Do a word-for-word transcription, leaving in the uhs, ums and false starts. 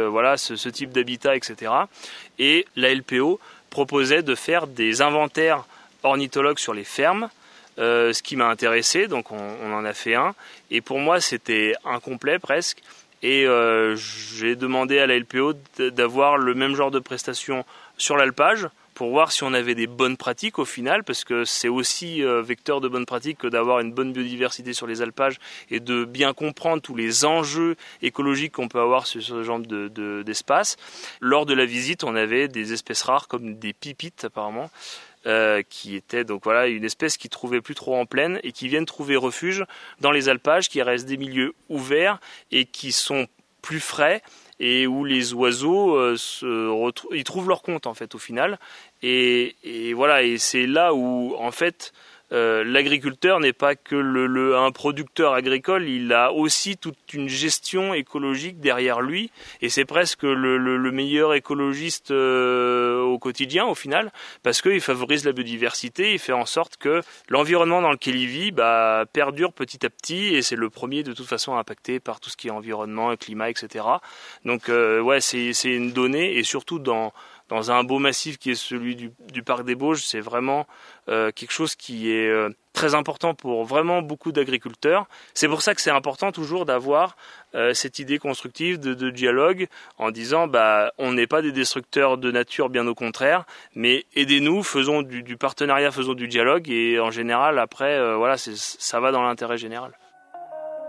euh, voilà, ce, ce type d'habitat, et cetera. Et la L P O proposait de faire des inventaires ornithologues sur les fermes, euh, ce qui m'a intéressé, donc on, on en a fait un. Et pour moi, c'était incomplet presque. Et euh, j'ai demandé à la L P O d'avoir le même genre de prestations sur l'alpage pour voir si on avait des bonnes pratiques au final, parce que c'est aussi euh, vecteur de bonnes pratiques que d'avoir une bonne biodiversité sur les alpages et de bien comprendre tous les enjeux écologiques qu'on peut avoir sur ce genre de, de, d'espace. Lors de la visite, on avait des espèces rares comme des pipites apparemment, Euh, qui était donc voilà une espèce qui trouvait plus trop en plaine et qui viennent trouver refuge dans les alpages, qui restent des milieux ouverts et qui sont plus frais et où les oiseaux euh, se retrou- ils trouvent leur compte en fait au final. Et, et voilà, et c'est là où en fait euh, l'agriculteur n'est pas que le, le, un producteur agricole, il a aussi toute une gestion écologique derrière lui, et c'est presque le, le, le meilleur écologiste euh, au quotidien au final, parce qu'il favorise la biodiversité, il fait en sorte que l'environnement dans lequel il vit bah, perdure petit à petit, et c'est le premier de toute façon impacté par tout ce qui est environnement, climat, et cetera. Donc euh, ouais, c'est, c'est une donnée, et surtout dans dans un beau massif qui est celui du, du parc des Bauges, c'est vraiment euh, quelque chose qui est euh, très important pour vraiment beaucoup d'agriculteurs. C'est pour ça que c'est important toujours d'avoir euh, cette idée constructive de, de dialogue en disant bah on n'est pas des destructeurs de nature, bien au contraire, mais aidez-nous, faisons du, du partenariat, faisons du dialogue, et en général après euh, voilà c'est, ça va dans l'intérêt général.